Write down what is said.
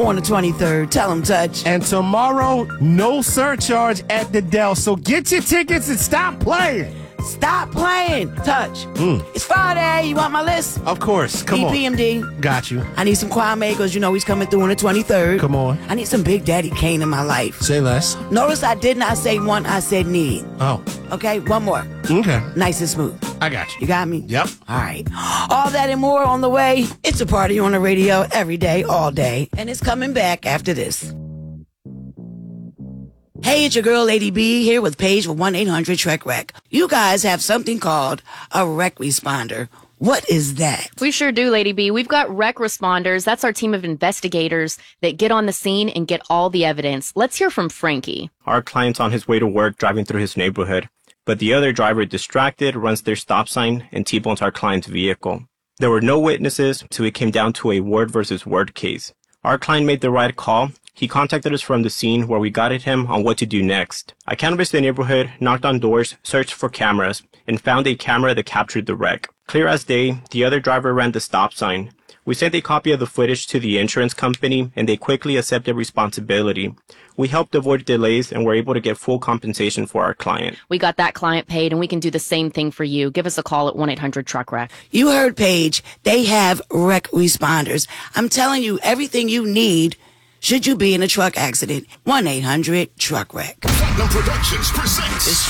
On the 23rd. Tell them, Touch. And tomorrow, no surcharge at the Dell. So get your tickets and stop playing. Stop playing. Touch. It's Friday. You want my list? Of course. Come on. EPMD. Got you. I need some Kwame because you know he's coming through on the 23rd. Come on. I need some Big Daddy Kane in my life. Say less. Notice I did not say one, I said need. Oh. Okay, one more. Okay. Nice and smooth. I got you. You got me? Yep. All right. All that and more on the way. It's a party on the radio every day, all day. And it's coming back after this. Hey, it's your girl, Lady B, here with Paige for 1-800-TREK-REC. You guys have something called a REC responder. What is that? We sure do, Lady B. We've got REC responders. That's our team of investigators that get on the scene and get all the evidence. Let's hear from Frankie. Our client's on his way to work driving through his neighborhood, but the other driver, distracted, runs their stop sign and T-bones our client's vehicle. There were no witnesses, so it came down to a word versus word case. Our client made the right call. He contacted us from the scene where we guided him on what to do next. I canvassed the neighborhood, knocked on doors, searched for cameras, and found a camera that captured the wreck. Clear as day, the other driver ran the stop sign. We sent a copy of the footage to the insurance company, and they quickly accepted responsibility. We helped avoid delays and were able to get full compensation for our client. We got that client paid, and we can do the same thing for you. Give us a call at 1-800-TRUCK-REC. You heard Paige. They have REC responders. I'm telling you, everything you need should you be in a truck accident. 1-800-TRUCK-REC. Platinum Productions presents